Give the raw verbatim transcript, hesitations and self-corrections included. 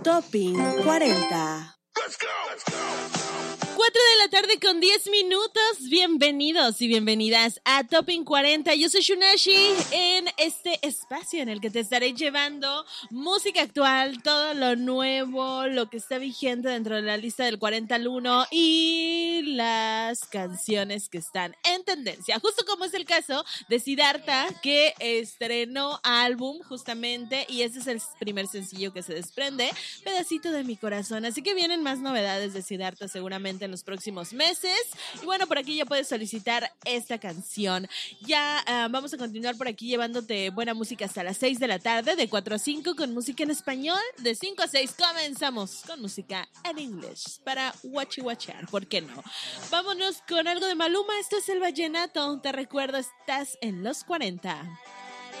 Topping cuarenta. Let's go, let's go. cuatro de la tarde con diez minutos. Bienvenidos y bienvenidas a Topping cuarenta. Yo soy Shunashi en este espacio en el que te estaré llevando música actual, todo lo nuevo, lo que está vigente dentro de la lista del cuarenta al uno y las canciones que están en tendencia. Justo como es el caso de Siddhartha, que estrenó álbum justamente y ese es el primer sencillo que se desprende, Pedacito de mi corazón. Así que vienen más novedades de Siddhartha seguramente en los próximos meses. Y bueno, por aquí ya puedes solicitar esta canción. Ya uh, vamos a continuar por aquí llevándote buena música hasta las seis de la tarde, de cuatro a cinco con música en español. De cinco a seis comenzamos con música en inglés para guachihuachar, ¿por qué no? Vámonos con algo de Maluma. Esto es El Vallenato. Te recuerdo, estás en los cuarenta.